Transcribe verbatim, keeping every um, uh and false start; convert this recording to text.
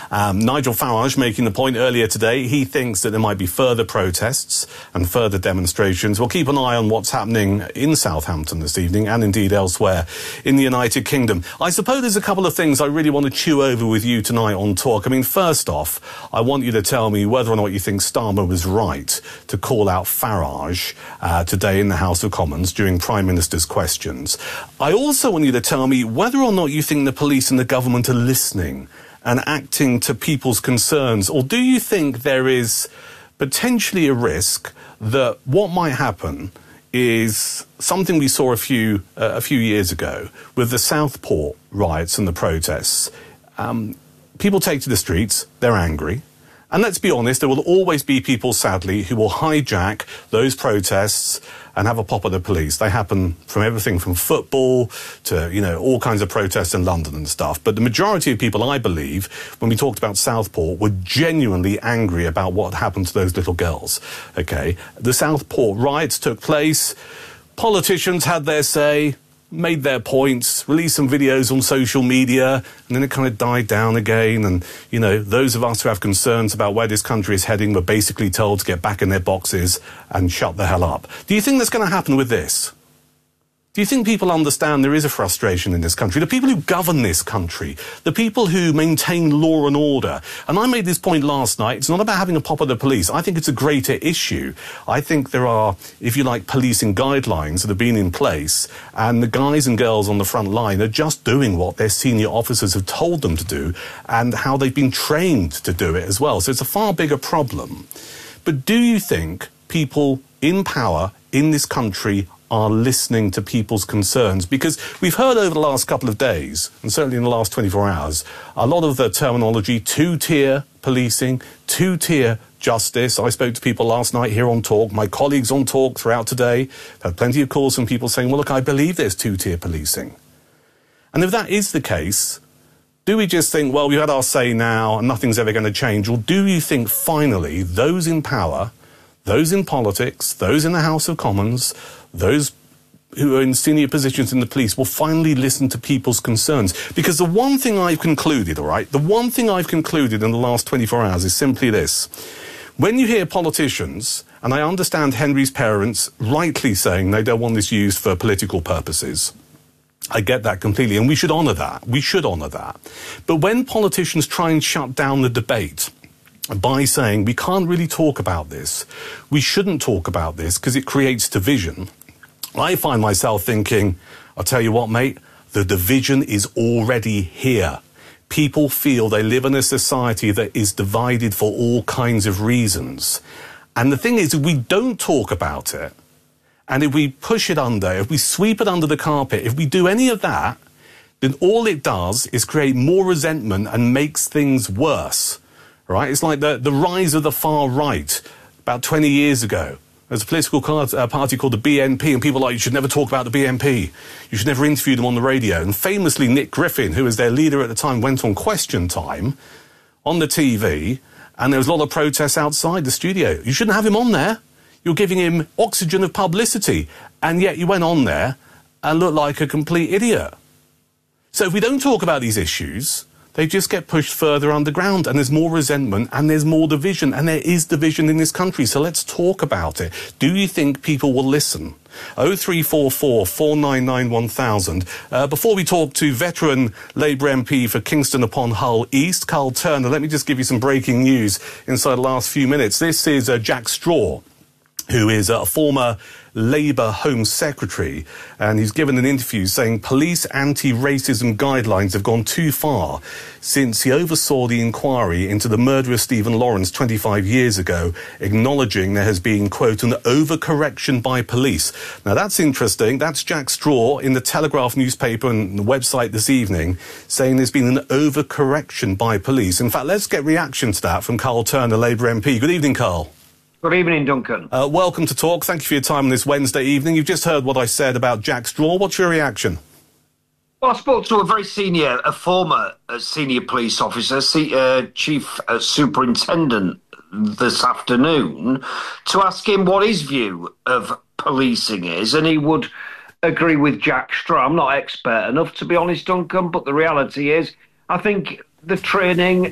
Um, Nigel Farage making the point earlier today, he thinks that there might be further protests and further demonstrations. We'll keep an eye on what's happening in Southampton this evening and indeed elsewhere in the United Kingdom. I suppose there's a couple of things I really want to chew over with you tonight on Talk. I mean, first off, I want you to tell me whether or not you think Starmer was right to call out Farage uh, today in the House of Commons during Prime Minister's questions. I also want you to tell me whether or not you think the police and the government are listening and acting to people's concerns, or do you think there is potentially a risk that what might happen is something we saw a few uh, a few years ago with the Southport riots and the protests. Um, people take to the streets, they're angry. And let's be honest, there will always be people, sadly, who will hijack those protests and have a pop at the police. They happen from everything from football to, you know, all kinds of protests in London and stuff. But the majority of people, I believe, when we talked about Southport, were genuinely angry about what happened to those little girls. OK, the Southport riots took place. Politicians had their say, made their points, released some videos on social media, and then it kind of died down again. And, you know, those of us who have concerns about where this country is heading were basically told to get back in their boxes and shut the hell up. Do you think that's going to happen with this? Do you think people understand there is a frustration in this country? The people who govern this country, the people who maintain law and order. And I made this point last night. It's not about having a pop at the police. I think it's a greater issue. I think there are, if you like, policing guidelines that have been in place, and the guys and girls on the front line are just doing what their senior officers have told them to do and how they've been trained to do it as well. So it's a far bigger problem. But do you think people in power in this country are listening to people's concerns? Because we've heard over the last couple of days, and certainly in the last twenty-four hours, a lot of the terminology, two-tier policing, two-tier justice. I spoke to people last night here on Talk, my colleagues on Talk throughout today, had plenty of calls from people saying, well, look, I believe there's two-tier policing. And if that is the case, do we just think, well, we've had our say now and nothing's ever going to change? Or do you think finally those in power, those in politics, those in the House of Commons, those who are in senior positions in the police will finally listen to people's concerns? Because the one thing I've concluded, all right, the one thing I've concluded in the last twenty-four hours is simply this. When you hear politicians, and I understand Henry's parents rightly saying they don't want this used for political purposes, I get that completely, and we should honour that. We should honour that. But when politicians try and shut down the debate by saying we can't really talk about this, we shouldn't talk about this because it creates division, I find myself thinking, I'll tell you what, mate, the division is already here. People feel they live in a society that is divided for all kinds of reasons. And the thing is, if we don't talk about it, and if we push it under, if we sweep it under the carpet, if we do any of that, then all it does is create more resentment and makes things worse. Right? It's like the, the rise of the far right about twenty years ago. There's a political card, uh, party called the B N P, and people are like, you should never talk about the B N P. You should never interview them on the radio. And famously, Nick Griffin, who was their leader at the time, went on Question Time on the T V, and there was a lot of protests outside the studio. You shouldn't have him on there. You're giving him oxygen of publicity. And yet you went on there and looked like a complete idiot. So if we don't talk about these issues, they just get pushed further underground, and there's more resentment and there's more division, and there is division in this country. So let's talk about it. Do you think people will listen? oh three four four, four nine nine, one thousand. Uh, before we talk to veteran Labour M P for Kingston upon Hull East, Carl Turner, let me just give you some breaking news inside the last few minutes. This is uh, Jack Straw, who is a former Labour Home Secretary, and he's given an interview saying police anti-racism guidelines have gone too far since he oversaw the inquiry into the murder of Stephen Lawrence twenty-five years ago, acknowledging there has been, quote, an overcorrection by police. Now, that's interesting. That's Jack Straw in the Telegraph newspaper and the website this evening, saying there's been an overcorrection by police. In fact, let's get reaction to that from Carl Turner, Labour M P. Good evening, Carl. Good evening, Duncan. Uh, welcome to Talk. Thank you for your time on this Wednesday evening. You've just heard what I said about Jack Straw. What's your reaction? Well, I spoke to a very senior, a former uh, senior police officer, uh, chief uh, superintendent this afternoon, to ask him what his view of policing is, and he would agree with Jack Straw. I'm not expert enough, to be honest, Duncan, but the reality is I think the training